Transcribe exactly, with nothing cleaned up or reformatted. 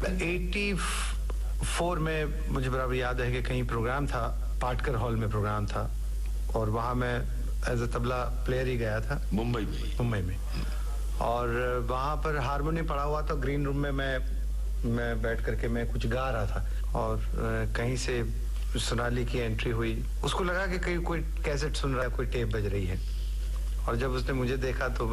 चौरासी में मुझे बराबर याद है कि कहीं प्रोग्राम था, पाटकर हॉल में प्रोग्राम था और वहाँ मैं एज अ तबला प्लेयर ही गया था। मुंबई में मुंबई में और वहाँ पर हारमोनियम पड़ा हुआ था। ग्रीन रूम में मैं मैं बैठ करके मैं कुछ गा रहा था और कहीं से सोनाली की एंट्री हुई। उसको लगा कि कहीं कोई कैसेट सुन रहा है, कोई टेप बज रही है और जब उसने मुझे देखा तो